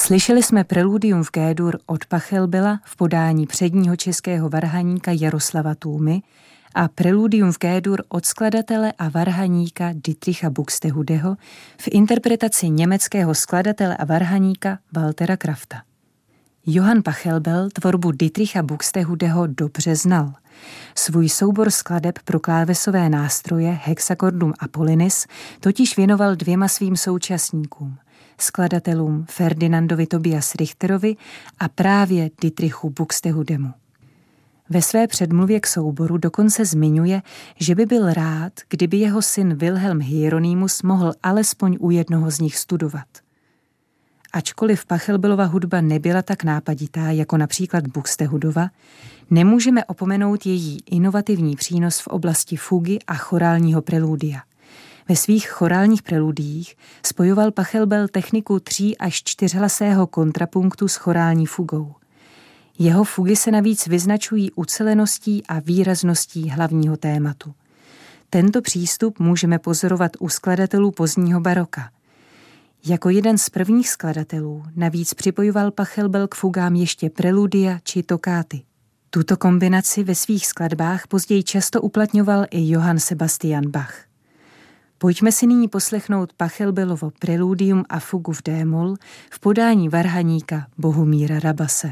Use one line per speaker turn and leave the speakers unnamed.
Slyšeli jsme preludium v G-dur od Pachelbela v podání předního českého varhaníka Jaroslava Tůmy a preludium v G-dur od skladatele a varhaníka Dietricha Buxtehudeho v interpretaci německého skladatele a varhaníka Waltera Krafta. Johann Pachelbel tvorbu Dietricha Buxtehudeho dobře znal. Svůj soubor skladeb pro klávesové nástroje Hexachordum Apollinis totiž věnoval dvěma svým současníkům, skladatelům Ferdinandovi Tobias Richterovi a právě Dietrichu Buxtehudemu. Ve své předmluvě k souboru dokonce zmiňuje, že by byl rád, kdyby jeho syn Wilhelm Hieronymus mohl alespoň u jednoho z nich studovat. Ačkoliv Pachelbelova hudba nebyla tak nápaditá jako například Buxtehudova, nemůžeme opomenout její inovativní přínos v oblasti fugy a chorálního preludia. Ve svých chorálních preludiích spojoval Pachelbel techniku 3- až 4hlasého kontrapunktu s chorální fugou. Jeho fugy se navíc vyznačují uceleností a výrazností hlavního tématu. Tento přístup můžeme pozorovat u skladatelů pozdního baroka. Jako jeden z prvních skladatelů navíc připojoval Pachelbel k fugám ještě preludia či tokáty. Tuto kombinaci ve svých skladbách později často uplatňoval i Johann Sebastian Bach. Pojďme si nyní poslechnout Pachelbelovo preludium a fugu v D-moll v podání varhaníka Bohumíra Rabase.